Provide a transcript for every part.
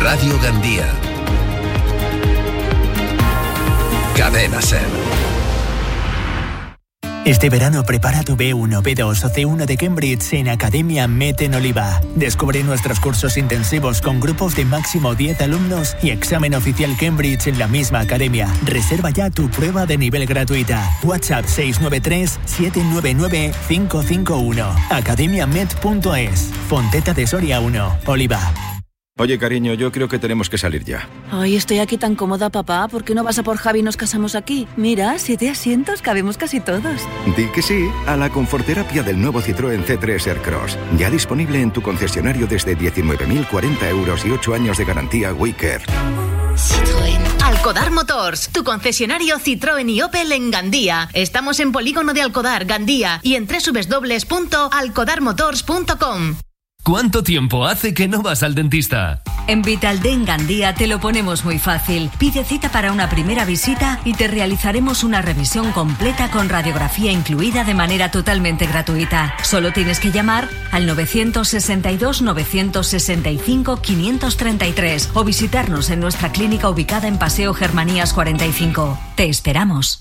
Radio Gandía. Cadena SER. Este verano prepara tu B1, B2 o C1 de Cambridge en Academia Med en Oliva. Descubre nuestros cursos intensivos con grupos de máximo 10 alumnos y examen oficial Cambridge en la misma academia. Reserva ya tu prueba de nivel gratuita. WhatsApp 693-799-551. academiamed.es. Fonteta de Soria 1, Oliva. Oye, cariño, yo creo que tenemos que salir ya. Ay, estoy aquí tan cómoda, papá. ¿Por qué no vas a por Javi y nos casamos aquí? Mira, 7 asientos, cabemos casi todos. Di que sí a la conforterapia del nuevo Citroën C3 Aircross. Ya disponible en tu concesionario desde 19.040 euros y 8 años de garantía WeCare. Citroën. Alcodar Motors, tu concesionario Citroën y Opel en Gandía. Estamos en Polígono de Alcodar, Gandía, y en www.alcodarmotors.com. ¿Cuánto tiempo hace que no vas al dentista? En Vitaldent Gandía te lo ponemos muy fácil. Pide cita para una primera visita y te realizaremos una revisión completa con radiografía incluida de manera totalmente gratuita. Solo tienes que llamar al 962-965-533 o visitarnos en nuestra clínica ubicada en Paseo Germanías 45. Te esperamos.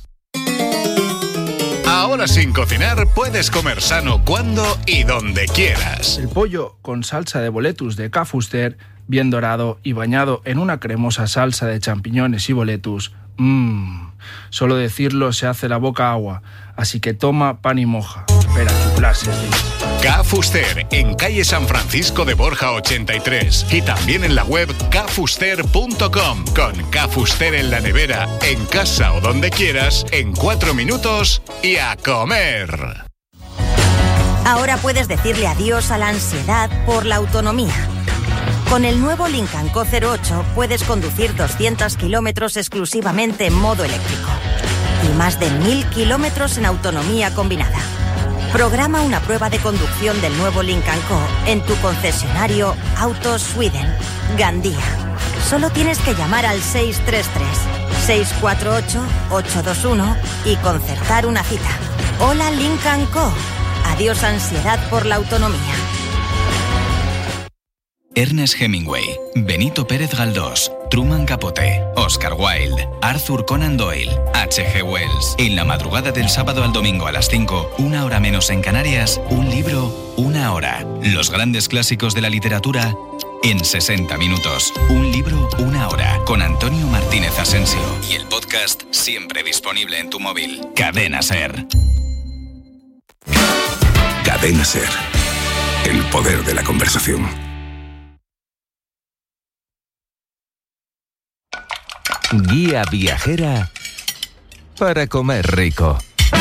Ahora sin cocinar puedes comer sano cuando y donde quieras. El pollo con salsa de boletus de Ca Fuster, bien dorado y bañado en una cremosa salsa de champiñones y boletus. Solo decirlo se hace la boca agua, así que toma pan y moja. Espera chuplarse. Ca Fuster, en calle San Francisco de Borja 83 y también en la web cafuster.com. Con Ca Fuster en la nevera, en casa o donde quieras, en 4 minutos y a comer. Ahora puedes decirle adiós a la ansiedad por la autonomía. Con el nuevo Lincoln Co 08 puedes conducir 200 kilómetros exclusivamente en modo eléctrico y más de 1000 kilómetros en autonomía combinada. Programa una prueba de conducción del nuevo Lincoln Co en tu concesionario Autos Sweden, Gandía. Solo tienes que llamar al 633-648-821 y concertar una cita. Hola Lincoln Co. Adiós ansiedad por la autonomía. Ernest Hemingway, Benito Pérez Galdós, Truman Capote, Oscar Wilde, Arthur Conan Doyle, H.G. Wells. En la madrugada del sábado al domingo a las 5, 1 hora menos en Canarias, un libro, 1 hora. Los grandes clásicos de la literatura en 60 minutos. Un libro, 1 hora. Con Antonio Martínez Asensio. Y el podcast siempre disponible en tu móvil. Cadena SER. Cadena SER. El poder de la conversación. Guía viajera para comer rico.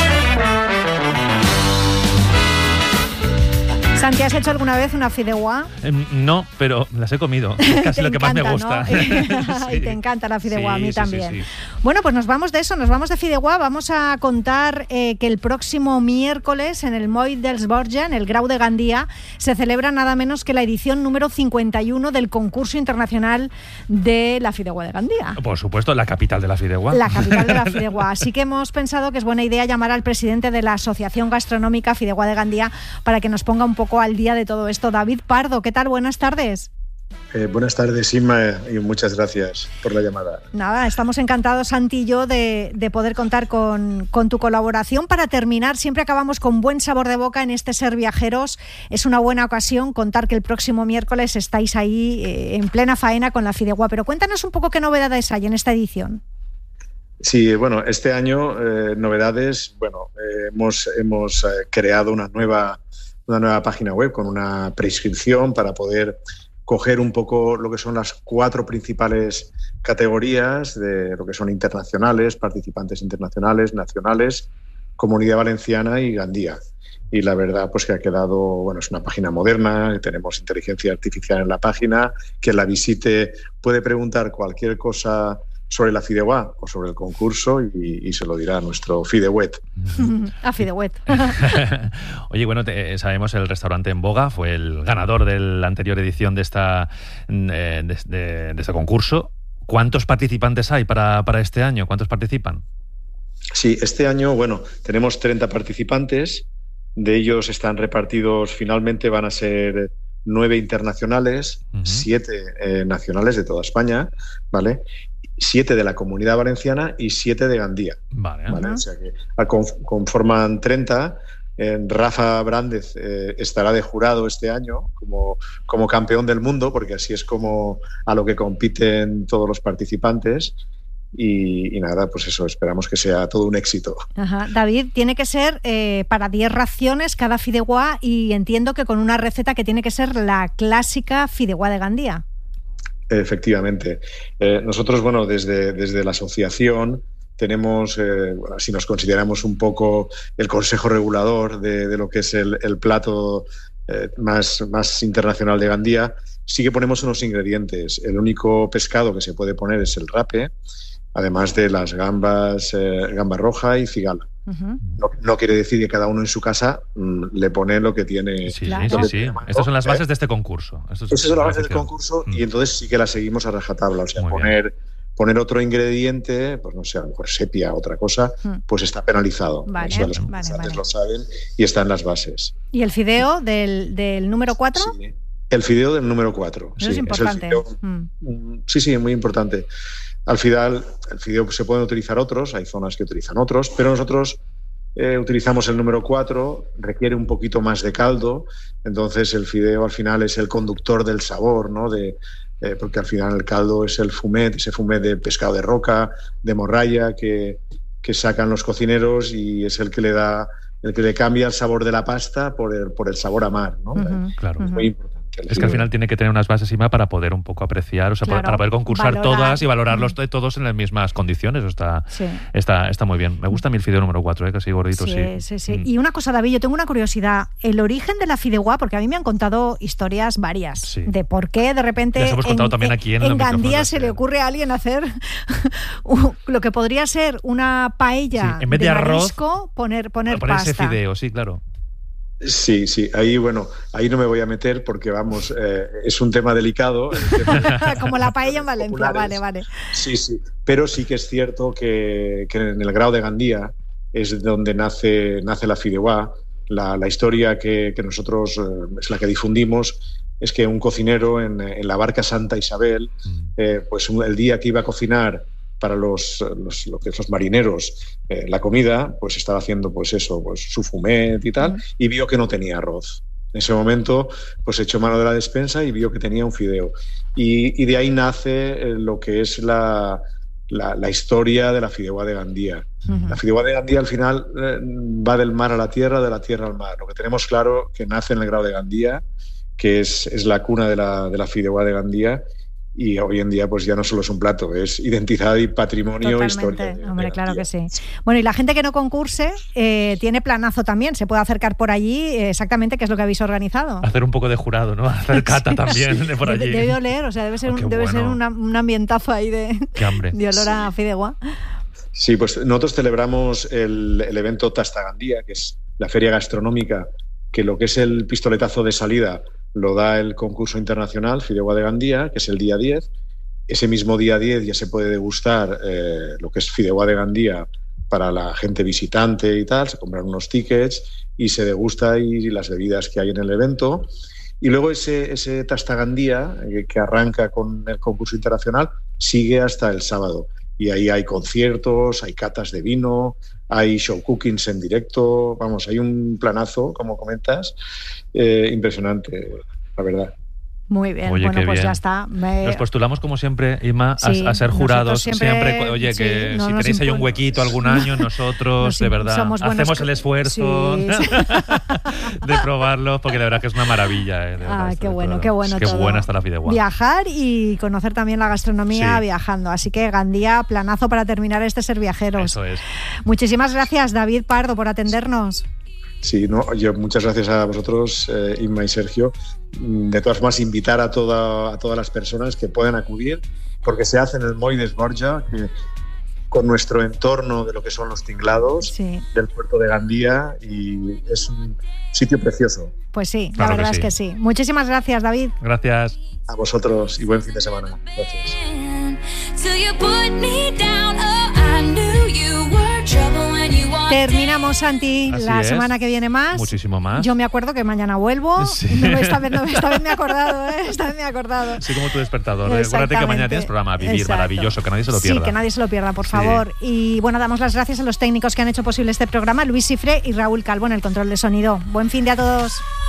Santi, ¿has hecho alguna vez una fideuá? No, pero las he comido. Es casi lo que más me gusta. ¿No? Y te encanta la fideuá, a mí también. Sí. Bueno, pues nos vamos de eso, nos vamos de fideuá. Vamos a contar que el próximo miércoles en el Moll dels Borja, en el Grau de Gandía, se celebra nada menos que la edición número 51 del concurso internacional de la fideuá de Gandía. Por supuesto, la capital de la fideuá. La capital de la fideuá. Así que hemos pensado que es buena idea llamar al presidente de la Asociación Gastronómica Fideuá de Gandía para que nos ponga un poco al día de todo esto. David Pardo, ¿qué tal? Buenas tardes. Buenas tardes, Inma, y muchas gracias por la llamada. Nada, estamos encantados, Santi y yo, de poder contar con tu colaboración. Para terminar, siempre acabamos con buen sabor de boca en este Ser Viajeros. Es una buena ocasión contar que el próximo miércoles estáis ahí en plena faena con la fideuá. Pero cuéntanos un poco qué novedades hay en esta edición. Sí, bueno, este año novedades, hemos creado una nueva página web con una prescripción para poder coger un poco lo que son las 4 principales categorías de lo que son internacionales, participantes internacionales, nacionales, Comunidad Valenciana y Gandía. Y la verdad, pues que ha quedado, es una página moderna, tenemos inteligencia artificial en la página, quien la visite puede preguntar cualquier cosa sobre la fideuá o sobre el concurso y se lo dirá a nuestro Fideuet. A Fideuet. Oye, bueno, sabemos el restaurante En Boga fue el ganador de la anterior edición de este concurso. ¿Cuántos participantes hay para este año? ¿Cuántos participan? Sí, este año, tenemos 30 participantes. De ellos están repartidos, finalmente van a ser 9 internacionales, 7 nacionales de toda España, ¿vale? 7 de la Comunidad Valenciana y 7 de Gandía. Vale. O sea que conforman 30. Rafa Brández estará de jurado este año como campeón del mundo, porque así es como a lo que compiten todos los participantes. Y nada, pues eso, esperamos que sea todo un éxito. Ajá. David, tiene que ser para 10 raciones cada fideuá, y entiendo que con una receta que tiene que ser la clásica fideuá de Gandía. Efectivamente. Nosotros, bueno, desde la asociación tenemos, si nos consideramos un poco el consejo regulador de lo que es el plato más internacional de Gandía, sí que ponemos unos ingredientes. El único pescado que se puede poner es el rape, además de las gambas, gamba roja y cigala. No quiere decir que cada uno en su casa le pone lo que tiene. Sí. Estas son las bases de este concurso. Esas son las bases del concurso y entonces sí que las seguimos a rajatabla. O sea, poner otro ingrediente, pues no sé, a lo mejor sepia, otra cosa, pues está penalizado. Vale, los concursantes lo saben y está en las bases. ¿Y el fideo del número 4? Sí. El fideo del número 4. Eso es importante. Sí, muy importante. Al final, el fideo se pueden utilizar otros, hay zonas que utilizan otros, pero nosotros utilizamos el número 4, requiere un poquito más de caldo, entonces el fideo al final es el conductor del sabor, ¿no? Porque al final el caldo es ese fumet de pescado de roca, de morralla, que sacan los cocineros, y es el que le cambia el sabor de la pasta por el sabor a mar, ¿no? Claro. Es muy importante. Es que al final tiene que tener unas bases encima para poder un poco apreciar, o sea, para poder concursar todas y valorarlos todos en las mismas condiciones. Está muy bien. Me gusta a mí el fideo número 4, que así gordito, sí. Y una cosa, David, yo tengo una curiosidad. El origen de la fideuá, porque a mí me han contado historias varias de por qué de repente las hemos contado también aquí en Gandía se le ocurre a alguien hacer lo que podría ser una paella en vez de arroz, poner pasta. Ese fideo, sí, claro. Sí, ahí no me voy a meter porque es un tema delicado. Como la paella en Valencia, vale. Sí, pero sí que es cierto que en el Grau de Gandía es donde nace la fideuá. La historia que nosotros es la que difundimos es que un cocinero en la barca Santa Isabel, pues el día que iba a cocinar para los marineros la comida, pues estaba haciendo pues su fumet y tal, y vio que no tenía arroz. En ese momento pues echó mano de la despensa y vio que tenía un fideo. Y de ahí nace lo que es la historia de la fideuá de Gandía. La fideuá de Gandía al final va del mar a la tierra, de la tierra al mar. Lo que tenemos claro que nace en el Grau de Gandía, que es la cuna de la fideuá de Gandía. Y hoy en día pues ya no solo es un plato, es identidad y patrimonio, historia. Hombre, claro que sí. Bueno, y la gente que no concurse tiene planazo también, se puede acercar por allí, exactamente qué es lo que habéis organizado. Hacer un poco de jurado, ¿no? Hacer cata también por allí. Debe oler, o sea, debe ser un ambientazo ahí de olor a fideuá. Sí, pues nosotros celebramos el evento Tasta Gandía, que es la feria gastronómica, que lo que es el pistoletazo de salida lo da el concurso internacional Fideuá de Gandía, que es el día 10. Ese mismo día 10 ya se puede degustar lo que es Fideuá de Gandía para la gente visitante y tal, se compran unos tickets y se degusta y las bebidas que hay en el evento. Y luego ese Tasta Gandía, que arranca con el concurso internacional, sigue hasta el sábado. Y ahí hay conciertos, hay catas de vino, hay show cookings en directo, hay un planazo, como comentas, impresionante, la verdad. Muy bien, oye, pues bien. Ya está. Nos postulamos como siempre, Inma, a ser jurados siempre. Oye, que si tenéis ahí un huequito algún año, nosotros, de verdad, hacemos el esfuerzo de probarlo, porque de verdad que es una maravilla. Qué bueno todo. Qué buena está la fideuá. Viajar y conocer también la gastronomía viajando. Así que Gandía, planazo para terminar este Ser Viajeros. Eso es. Muchísimas gracias, David Pardo, por atendernos. Sí, muchas gracias a vosotros, Inma y Sergio. De todas formas, invitar a todas las personas que puedan acudir, porque se hace en el Moll d'Esborja, con nuestro entorno de lo que son los tinglados del puerto de Gandía, y es un sitio precioso. Pues sí, la verdad es que sí. Muchísimas gracias, David. Gracias. A vosotros y buen fin de semana. Gracias. Terminamos, Santi, la semana que viene más. Muchísimo más. Yo me acuerdo que mañana vuelvo. Sí. Esta vez me he acordado, Sí, como tu despertador. Acuérdate que mañana tienes programa Vivir, maravilloso, que nadie se lo pierda. Sí, que nadie se lo pierda, por favor. Y bueno, damos las gracias a los técnicos que han hecho posible este programa, Luis Cifre y Raúl Calvo en el control de sonido. Buen fin de a todos.